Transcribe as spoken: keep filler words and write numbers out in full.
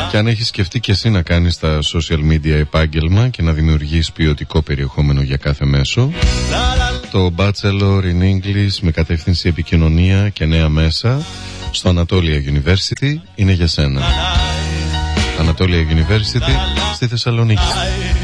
Και αν έχεις σκεφτεί και εσύ να κάνεις τα social media επάγγελμα και να δημιουργείς ποιοτικό περιεχόμενο για κάθε μέσο, το Bachelor in English με κατεύθυνση επικοινωνία και νέα μέσα στο Anatolia University είναι για σένα. Anatolia University στη Θεσσαλονίκη.